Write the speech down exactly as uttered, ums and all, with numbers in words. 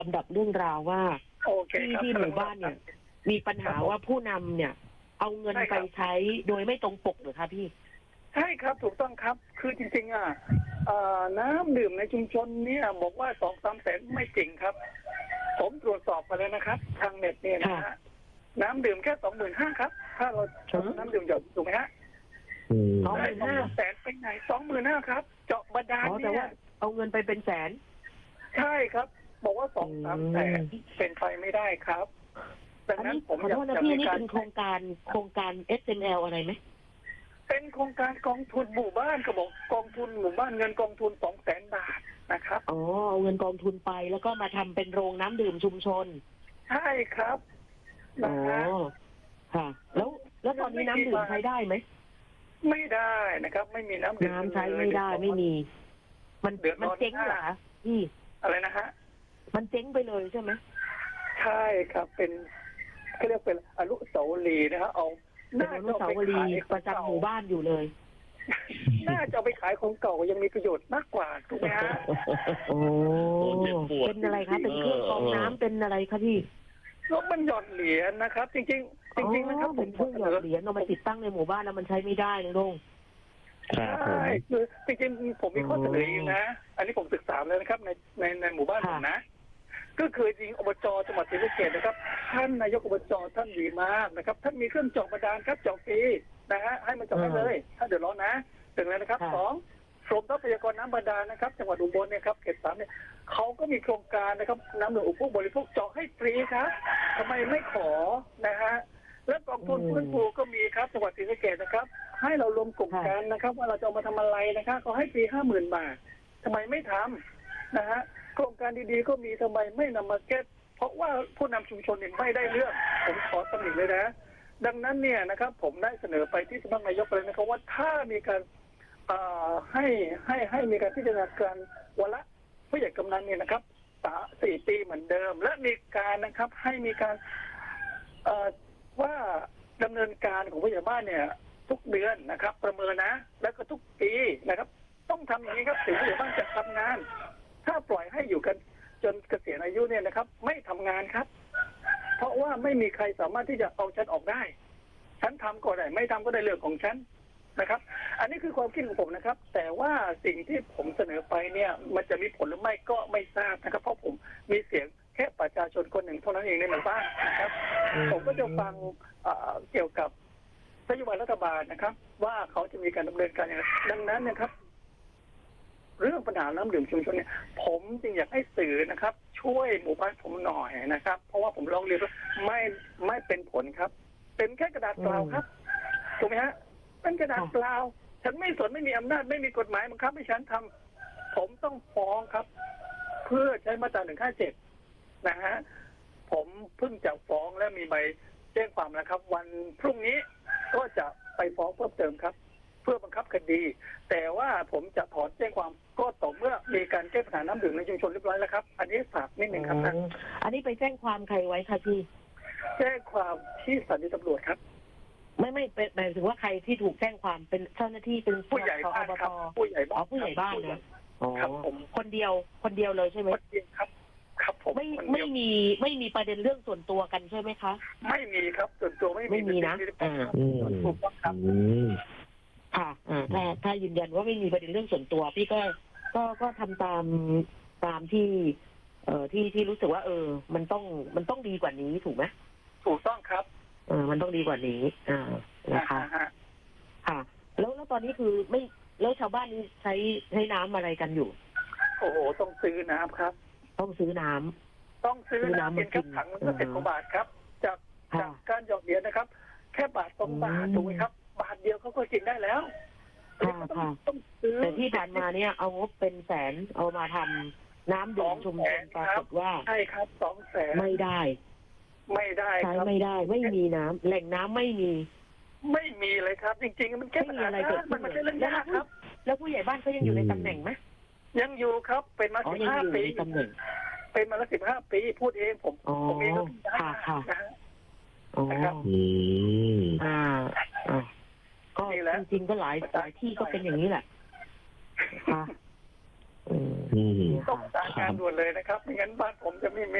ลำดับเรื่องราวว่าโอเคที่ครับที่หมู่บ้านเนี่ย มีปัญหาว่าผู้นำเนี่ย เอาเงินไปใช้โดยไม่ตรงปกเหรอคะพี่ใช่ครับถูกต้องครับคือจริงๆอ่ะน้ำดื่มในชุมชนเนี่ยบอกว่าสองสามแสนไม่จริงครับผมตรวจสอบมาแล้วนะครับทางเน็ตเนี่ยนะฮะน้ำดื่มแค่สองหมื่นห้าครับถ้าเราใช้น้ำดื่มหยดถูกไหมฮะสองหมื่นห้าแสนไปไหนสองหมื่นห้าครับเจาะบาดาลเนี่ยเอาเงินไปเป็นแสนใช่ครับบอกว่าสองสามแสนเป็นไปไม่ได้ครับดังนั้นผมอยากจะมีการเป็นโครงการโครงการ เอส เอ็น แอล อะไรไหมเป็นโครงการกองทุนหมู่บ้านก็บอกกองทุนหมู่บ้านเงินกองทุนสองแสนบาทนะครับอ๋อเอาเงินกองทุนไปแล้วก็มาทำเป็นโรงน้ำดื่มชุมชนใช่ครับอ๋อค่ะแล้วแล้วตอนนี้น้ำดื่มใช้ได้ไหมไม่ได้นะครับไม่มีน้ำดื่มน้ำใช้ไม่ได้ไม่มีมันมันเจ๊งเหรอคะพี่อะไรนะฮะมันเจ๊งไปเลยใช่ไหมใช่ครับเป็นเขาเรียกเป็นอนุสาวรีย์นะฮะเอาน่าจะไปขายประจำหมู่บ้านอยู่เลยน่าจะไปขายของเก่ายังมีประโยชน์มากกว่าถูกไหมฮะโอ้เป็นอะไรคะเป็นเครื่องกรองน้ำเป็นอะไรคะพี่รถมันหยอดเหรียญนะครับจริงจริงจริงๆนะครับเป็นเครื่องหยอดเหรียญเอามาติดตั้งในหมู่บ้านแล้วมันใช้ไม่ได้นะลุงใช่คือจริงๆผมมีข้อเสนออีกนะอันนี้ผมศึกษาเลยนะครับในในในหมู่บ้านผมนะก็คือจริงอบจจังหวัดศรีสะเกษนะครับท่านนายกอบจท่านดีมากนะครับท่านมีเครื่องเจาะบาดาลครับเจาะฟรีนะฮะให้มันเจาะได้เลยถ้าเดือดร้อนนะถึงแล้วนะครับสองกรมทรัพยากรน้ำบาดาลนะครับจังหวัดอุบลเนี่ยครับเขตสามเนี่ยเขาก็มีโครงการนะครับน้ำดื่มอุปโภคบริโภคเจาะให้ฟรีครับทำไมไม่ขอนะฮะและกองทุนฟื้นฟูก็มีครับจังหวัดศรีสะเกษนะครับให้เรารวมกลุ่มกันนะครับว่าเราจะเอามาทำอะไรนะครับเขาให้ฟรีห้าหมื่นบาททำไมไม่ทำนะฮะโครงการดีๆก็มีทำไมไม่นำมาแก้เพราะว่าผู้นำชุมชนเนี่ยไม่ได้เรื่องผมขอตำหนิเลยนะดังนั้นเนี่ยนะครับผมได้เสนอไปที่สำนักนายกเลยนะครับว่าถ้ามีการให้ให้ให้มีการพิจารณาการวันละผู้ใหญ่กำนันเนี่ยนะครับสามสี่ปีเหมือนเดิมและมีการนะครับให้มีการว่าดำเนินการของผู้ใหญ่บ้านเนี่ยทุกเดือนนะครับประเมินนะแล้วก็ทุกปีนะครับต้องทำอย่างนี้ครับถึงผู้ใหญ่บ้านจะทำงานถ้าปล่อยให้อยู่กันจนเกษียณอายุเนี่ยนะครับไม่ทำงานครับเพราะว่าไม่มีใครสามารถที่จะเอาฉันออกได้ฉันทำก็ได้ไม่ทำก็ได้เรื่องของฉันนะครับอันนี้คือความคิดของผมนะครับแต่ว่าสิ่งที่ผมเสนอไปเนี่ยมันจะมีผลหรือไม่ก็ไม่ทราบนะครับเพราะผมมีเสียงแค่ประชาชนคนหนึ่งเท่านั้นเองในหมู่บ้านนะครับผมก็จะฟังเกี่ยวกับนโยบายรัฐบาลนะครับว่าเขาจะมีการดำเนินการอย่างไรดังนั้นนะครับเรื่องปัญหาน้ำดื่มชุมชนเนี่ยผมจึงอยากให้สื่อนะครับช่วยหมู่บ้านผมหน่อยนะครับเพราะว่าผมร้องเรียนว่าไม่ไม่เป็นผลครับเป็นแค่กระดาษเปล่าครับถูกไหมฮะเป็นกระดาษเปล่าฉันไม่สนไม่มีอำนาจไม่มีกฎหมายบังคับให้ฉันทำผมต้องฟ้องครับเพื่อใช้มาตราหนึ่งห้าเจ็ดนะฮะผมเพิ่งจะฟ้องและมีใบแจ้งความนะครับวันพรุ่งนี้ก็จะไปฟ้องเพิ่มเติมครับเพื่อบังคับคดีแต่ว่าผมจะถอนแจ้งความก็ต่อเมื่อมีการแก้ปัญหาน้ำดื่มในชุมชนเรียบร้อยแล้วครับอันนี้ฝากนิดหนึ่งครับท่านอันนี้ไปแจ้งความใครไว้คะพี่แจ้งความที่สถานีตำรวจครับไม่ไม่เป็นหมายถึงว่าใครที่ถูกแจ้งความเป็นเจ้าหน้าที่เป็นผู้ใหญ่บ้านครับผู้ใหญ่บ้านผู้ใหญ่บ้านนะครับผมคนเดียวคนเดียวเลยใช่ไหมคนเดียวครับครับผมไม่ไม่มีไม่มีประเด็นเรื่องส่วนตัวกันใช่ไหมคะไม่มีครับส่วนตัวไม่มีไม่มีนะอ่าถูกต้องครับค่ะอ่าถ้าถ้ายืนยันว่าไม่มีประเด็นเรื่องส่วนตัวพี่ก็ก็ก็ทำตามตามที่เอ่อที่ที่รู้สึกว่าเออมันต้องมันต้องดีกว่านี้ถูกไหมถูกต้องครับเออมันต้องดีกว่านี้อ่านะคะค่ะแล้วแล้วตอนนี้คือไม่แล้วชาวบ้านนี้ใช้ใช้น้ำอะไรกันอยู่โอ้โหต้องซื้อน้ำครับต้องซื้อน้ำต้องซื้อน้ำเป็นครับถังมันก็สิบกว่าบาทครับจากจากการหยอดเหรียญนะครับแค่บาทสองบาทถูกไหมครับบาทเดียวเขาก็กินได้แล้วต้องซื้อแต่ที่ผ่านมาเนี่ยเอางบเป็นแสนเอามาทำน้ำดื่มชุมชนปรากฏว่าใช่ครับสองแสนไม่ได้ไม่ได้ใช้ไม่ได้ไม่มีน้ำแหล่งน้ำไม่มีไม่มีเลยครับจริงๆมันแค่อะไรเกิดขึ้นมันไม่ใช่เรื่องยากครับแล้วผู้ใหญ่บ้านเขายังอยู่ในตำแหน่งไหมยังอยู่ครับเป็นมาสิบห้าปีตำแหน่งเป็นมาแล้วสิบห้าปีพูดเองผมผมเองก็ค่ะค่ะนะครับอ่าอ่าก็จริงๆก็หลายหลายที่ก็เป็นอย่างนี้แหละค่ะอืมต้องประสานงานด่วนเลยนะครับไม่งั้นบ้านผมจะไม่